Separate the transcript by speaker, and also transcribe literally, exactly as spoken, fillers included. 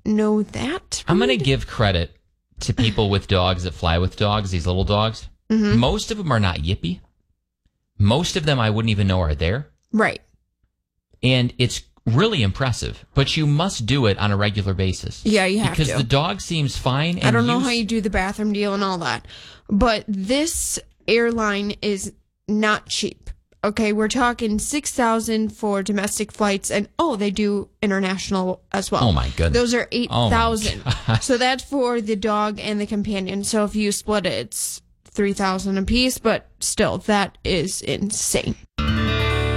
Speaker 1: know that.
Speaker 2: I'm going to give credit to people with dogs that fly with dogs, these little dogs. Mm-hmm. Most of them are not yippy. Most of them I wouldn't even know are there.
Speaker 1: Right.
Speaker 2: And it's really impressive, but you must do it on a regular basis.
Speaker 1: Yeah, you have
Speaker 2: because
Speaker 1: to.
Speaker 2: Because the dog seems fine. And
Speaker 1: I don't know
Speaker 2: you
Speaker 1: how you do the bathroom deal and all that, but this airline is not cheap. Okay, we're talking six thousand dollars for domestic flights, and oh, they do international as well.
Speaker 2: Oh, my goodness.
Speaker 1: Those are eight thousand dollars.
Speaker 2: Oh
Speaker 1: so that's for the dog and the companion. So if you split it, it's three thousand dollars a piece, but still, that is insane.